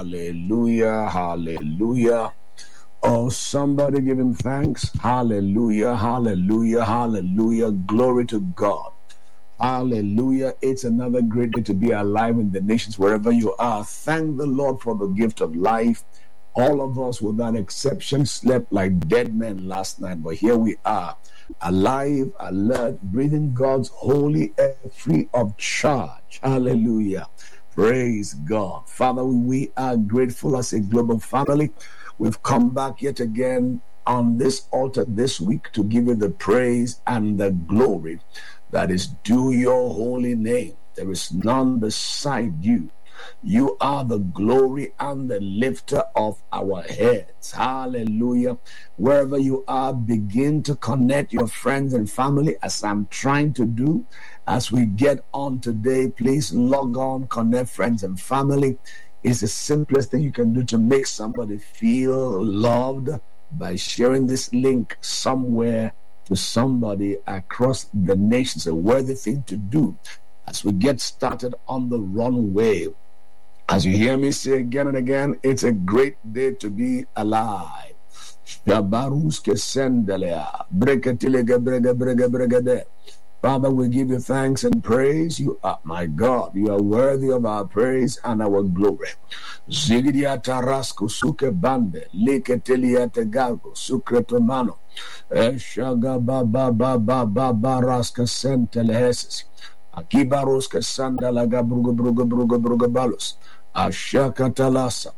Hallelujah, hallelujah. Oh, somebody give him thanks. Hallelujah, hallelujah, hallelujah. Glory to God. Hallelujah. It's another great day to be alive in the nations, wherever you are. Thank the Lord for the gift of life. All of us, without exception, slept like dead men last night, but here we are, alive, alert, breathing God's holy air free of charge. Hallelujah. Praise God. Father, we are grateful as a global family. We've come back yet again on this altar this week to give you the praise and the glory that is due your holy name. There is none beside you. You are the glory and the lifter of our heads. Hallelujah. Wherever you are, begin to connect your friends and family, as I'm trying to do. As we get on today, please log on, connect friends and family. It's the simplest thing you can do to make somebody feel loved, by sharing this link somewhere to somebody across the nation. It's a worthy thing to do as we get started on the runway. As you hear me say again and again, it's a great day to be alive. Father, we give you thanks and praise. You are, my God, you are worthy of our praise and our glory. Zigidia tarasco suke bande, leketelia tegago, sucretomano, eshaga baba baba baba raska sentelehesis, akibaroska sandalaga bruga balos. Ashakatalasa,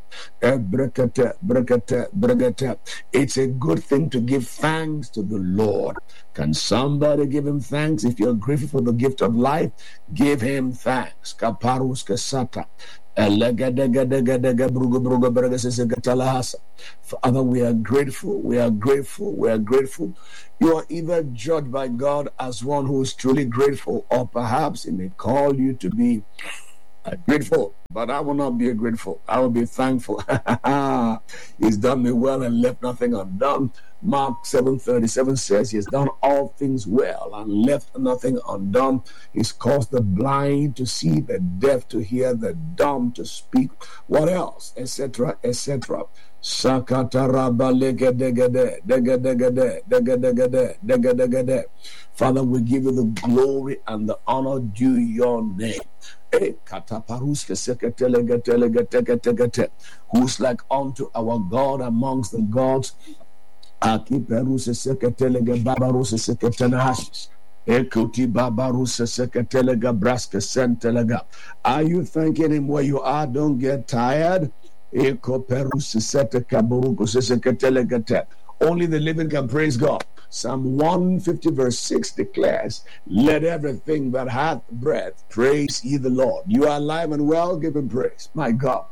brekete. It's a good thing to give thanks to the Lord. Can somebody give him thanks? If you're grateful for the gift of life, give him thanks. Kaparus kasata. Father, we are grateful. You are either judged by God as one who is truly grateful, or perhaps he may call you to be grateful, but I will not be grateful. I will be thankful. He's done me well and left nothing undone. Mark 7:37 says he's done all things well and left nothing undone. He's caused the blind to see, the deaf to hear, the dumb to speak. What else? Etc. etc. Father, we give you the glory and the honor due your name. Who's like unto our God amongst the gods? Are you thanking him where you are? Don't get tired. Only the living can praise God. Psalm 150 verse 6 declares, let everything that hath breath praise ye the Lord. You are alive and well, give him praise. My God.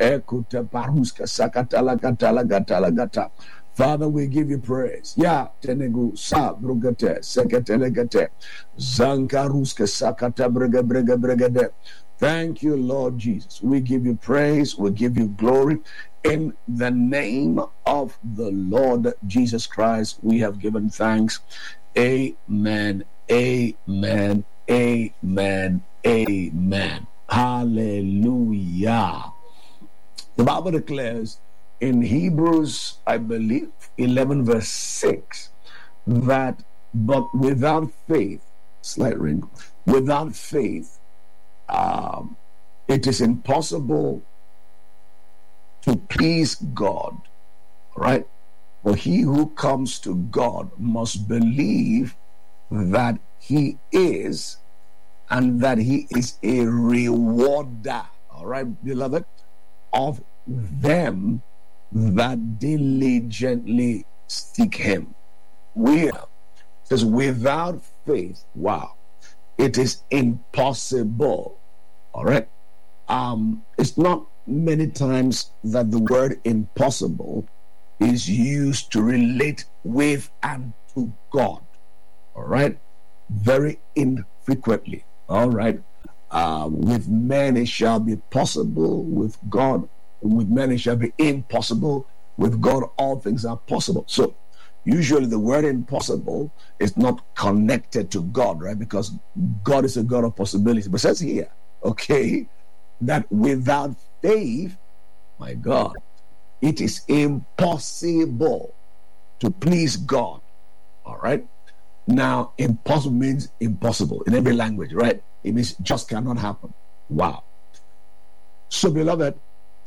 Father, we give you praise. Ya tenegu sa brugate seketelegate zankaruska sakata brega. Thank you, Lord Jesus. We give you praise. We give you glory. In the name of the Lord Jesus Christ, we have given thanks. Amen. Amen. Amen. Amen. Hallelujah. The Bible declares in Hebrews, I believe, 11 verse 6, that but without faith, slight wrinkle, without faith, it is impossible to please God, right? For he who comes to God must believe that he is, and that he is a rewarder, all right, beloved, of them that diligently seek him. It says without faith, wow, it is impossible, all right? It's not many times that the word impossible is used to relate with and to God, all right? Very infrequently, all right? With men it shall be possible, with God, with men it shall be impossible, with God all things are possible. So usually the word impossible is not connected to God, right? Because God is a God of possibility. But it says here, okay, that without faith My God. It is impossible to please God. All right. Now, impossible means impossible in every language, right? It means just cannot happen. Wow. So, beloved,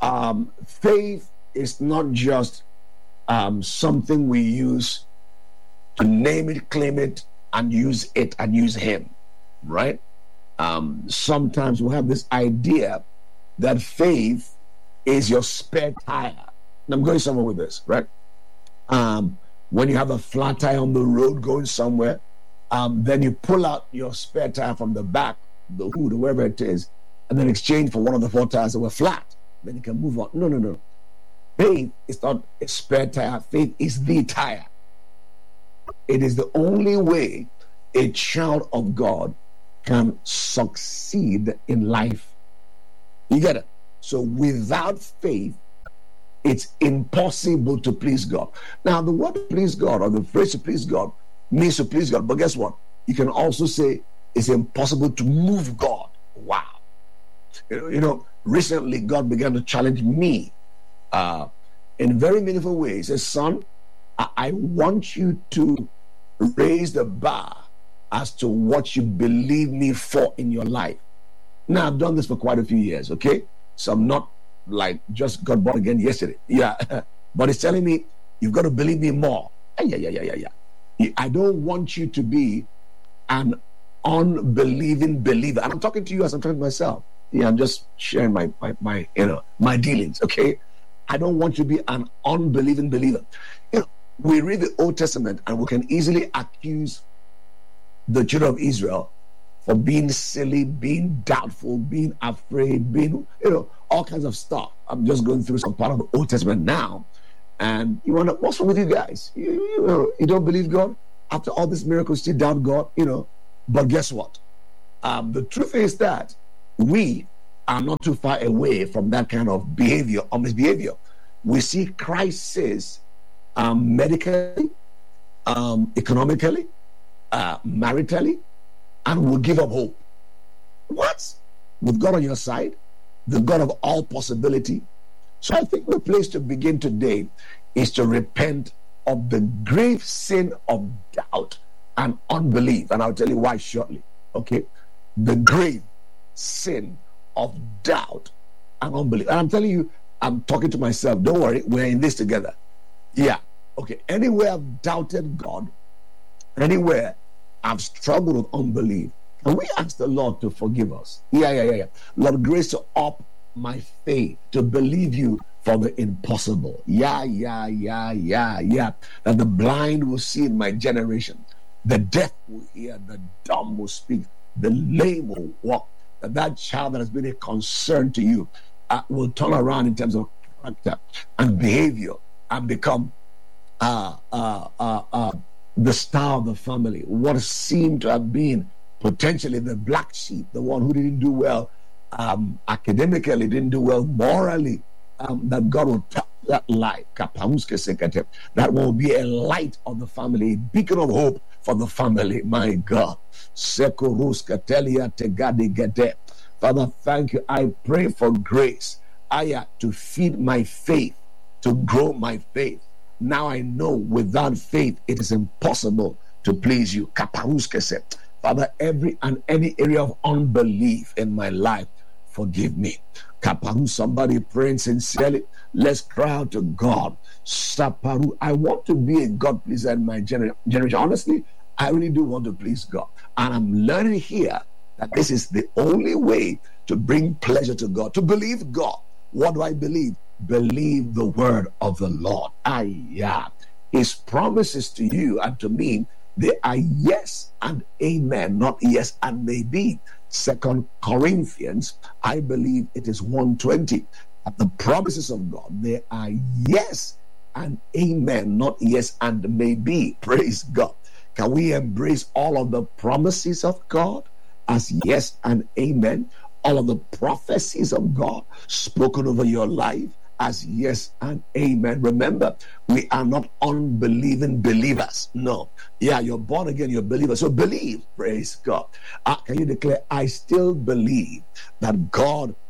faith is not just something we use to name it, claim it, and use it and use Him, right? Sometimes we have this idea that faith is your spare tire. And I'm going somewhere with this, right? When you have a flat tire on the road going somewhere, then you pull out your spare tire from the back, the hood, or wherever it is, and then exchange for one of the 4 tires that were flat. Then you can move on. No. Faith is not a spare tire. Faith is the tire. It is the only way a child of God can succeed in life. You get it? So without faith, it's impossible to please God. Now, the word please God, or the phrase to please God, means to please God. But guess what? You can also say it's impossible to move God. Wow. You know, recently God began to challenge me in very meaningful ways. He says, son, I want you to raise the bar as to what you believe me for in your life. Now, I've done this for quite a few years, okay? So I'm not like just got born again yesterday. Yeah. But it's telling me, you've got to believe me more. Yeah. I don't want you to be an unbelieving believer. And I'm talking to you as I'm talking to myself. Yeah, I'm just sharing my dealings, okay? I don't want you to be an unbelieving believer. You know, we read the Old Testament and we can easily accuse the children of Israel for being silly, being doubtful, being afraid, being, all kinds of stuff. I'm just going through some part of the Old Testament now. And you wonder, what's wrong with you guys? You don't believe God? After all these miracles, still doubt God, But guess what? The truth is that we are not too far away from that kind of behavior or misbehavior. We see crisis medically, economically, maritally, and we'll give up hope. What? With God on your side, the God of all possibility. So I think the place to begin today is to repent of the grave sin of doubt and unbelief. And I'll tell you why shortly. Okay? The grave sin of doubt and unbelief. And I'm telling you, I'm talking to myself. Don't worry, we're in this together. Yeah. Okay. Anywhere I've doubted God, anywhere I've struggled with unbelief, can we ask the Lord to forgive us? Yeah. Lord, grace to up my faith, to believe you for the impossible. Yeah. That the blind will see in my generation, the deaf will hear, the dumb will speak, the lame will walk. That child that has been a concern to you will turn around in terms of character and behavior and become the star of the family. What seemed to have been potentially the black sheep, the one who didn't do well academically, didn't do well morally, that God will tap that light. That will be a light of the family, a beacon of hope for the family. My God. Father, thank you. I pray for grace to feed my faith, to grow my faith. Now I know without faith it is impossible to please you. Father, every and any area of unbelief in my life, forgive me. Somebody praying sincerely, let's cry out to God. Saparu, I want to be a God pleaser in my generation. Honestly, I really do want to please God. And I'm learning here that this is the only way to bring pleasure to God, to believe God. What do I believe? Believe the word of the Lord. His promises to you and to me, they are yes and amen, not yes and maybe. 2 Corinthians, I believe it is 1:20. That the promises of God, they are yes and amen, not yes and maybe. Praise God. Can we embrace all of the promises of God as yes and amen? All of the prophecies of God spoken over your life as yes and amen. Remember, we are not unbelieving believers. No. Yeah, you're born again, you're a believer. So believe. Praise God. Can you declare, I still believe that God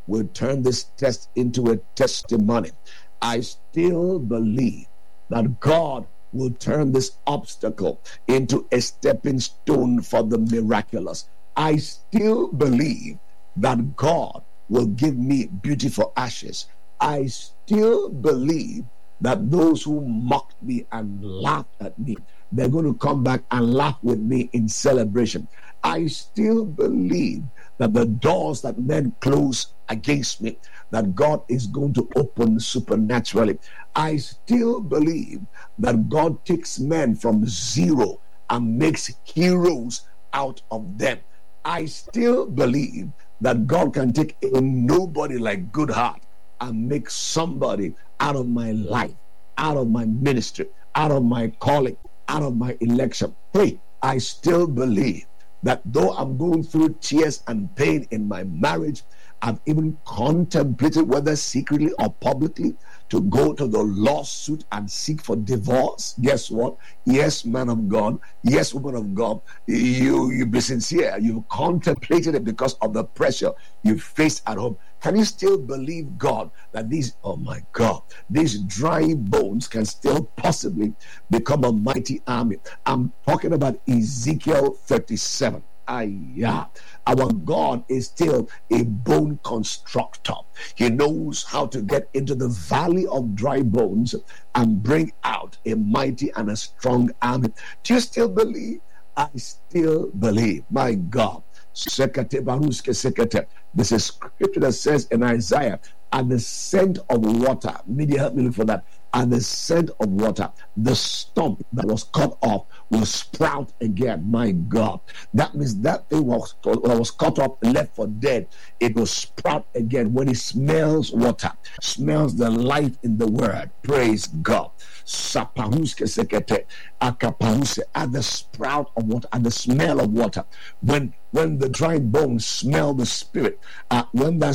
will turn this test into a testimony. I still believe that God will turn this obstacle into a stepping stone for the miraculous. I still believe that God will give me beautiful ashes. I still believe that those who mocked me and laughed at me, they're going to come back and laugh with me in celebration. I still believe that the doors that men close against me, that God is going to open supernaturally. I still believe that God takes men from zero and makes heroes out of them. I still believe that God can take a nobody like Goodheart and make somebody out of my life, out of my ministry, out of my calling, out of my election. Hey, I still believe that though I'm going through tears and pain in my marriage, I've even contemplated whether secretly or publicly to go to the lawsuit and seek for divorce. Guess what? Yes, man of God. Yes, woman of God. You be sincere. You've contemplated it because of the pressure you faced at home. Can you still believe God that these, oh my God, these dry bones can still possibly become a mighty army? I'm talking about Ezekiel 37. Our God is still a bone constructor. He knows how to get into the valley of dry bones and bring out a mighty and a strong army. Do you still believe? I still believe. My God. There's a scripture that says in Isaiah, at the scent of water, media help me look for that. At the scent of water, the stump that was cut off will sprout again. My God. That means that thing was cut off, left for dead. It will sprout again when it smells water, smells the life in the word. Praise God. At the sprout of water, at the smell of water, when the dry bones smell the spirit, when that